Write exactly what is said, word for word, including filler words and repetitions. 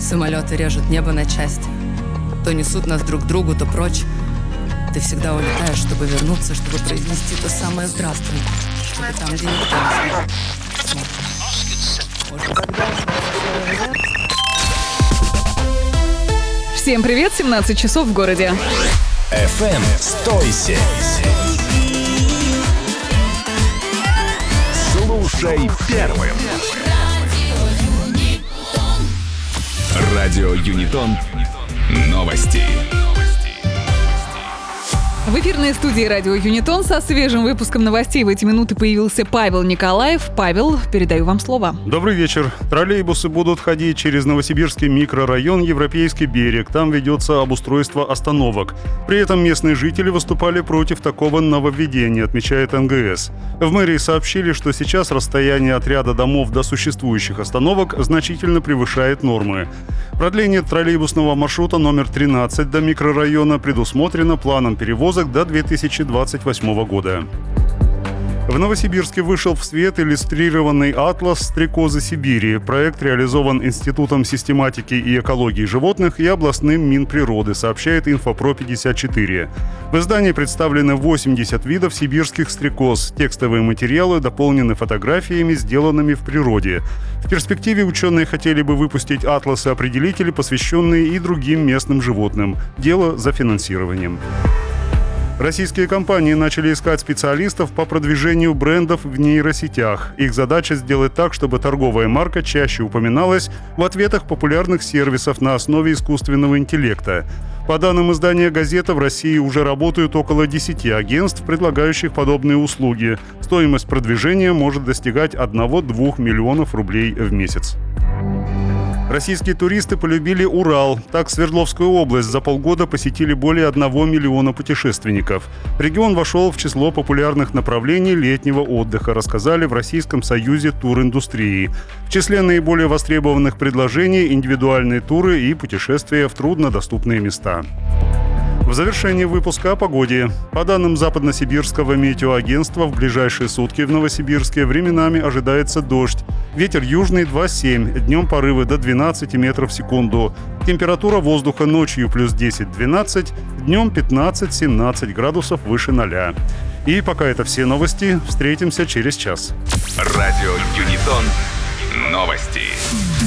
Самолеты режут небо на части. То несут нас друг к другу, то прочь. Ты всегда улетаешь, чтобы вернуться, чтобы произнести то самое «здравствуй», чтобы там, где никто не смотрит. Всем привет, семнадцать часов в городе. эф эм сто семь. Слушай первым. Радио Юнитон. Новости. В эфирной студии радио Юнитон со свежим выпуском новостей в эти минуты появился Павел Николаев. Павел, передаю вам слово. Добрый вечер. Троллейбусы будут ходить через Новосибирский микрорайон Европейский берег. Там ведется обустройство остановок. При этом местные жители выступали против такого нововведения, отмечает эн гэ эс. В мэрии сообщили, что сейчас расстояние от ряда домов до существующих остановок значительно превышает нормы. Продление троллейбусного маршрута номер тринадцать до микрорайона предусмотрено планом перевозок до две тысячи двадцать восьмого года. В Новосибирске вышел в свет иллюстрированный атлас «Стрекозы Сибири». Проект реализован Институтом систематики и экологии животных и областным Минприроды, сообщает Инфопро пятьдесят четыре. В издании представлены восемьдесят видов сибирских стрекоз. Текстовые материалы дополнены фотографиями, сделанными в природе. В перспективе ученые хотели бы выпустить атласы-определители, посвященные и другим местным животным. Дело за финансированием. Российские компании начали искать специалистов по продвижению брендов в нейросетях. Их задача сделать так, чтобы торговая марка чаще упоминалась в ответах популярных сервисов на основе искусственного интеллекта. По данным издания «Газета», в России уже работают около десяти агентств, предлагающих подобные услуги. Стоимость продвижения может достигать одного-двух миллионов рублей в месяц. Российские туристы полюбили Урал. Так, Свердловскую область за полгода посетили более одного миллиона путешественников. Регион вошел в число популярных направлений летнего отдыха, рассказали в Российском союзе туриндустрии. В числе наиболее востребованных предложений – индивидуальные туры и путешествия в труднодоступные места. В завершении выпуска о погоде. По данным Западносибирского метеоагентства, в ближайшие сутки в Новосибирске временами ожидается дождь. Ветер южный два семь, днем порывы до двенадцати метров в секунду. Температура воздуха ночью плюс десять-двенадцать, днем пятнадцать-семнадцать градусов выше ноля. И пока это все новости, встретимся через час. Радио Юнитон. Новости.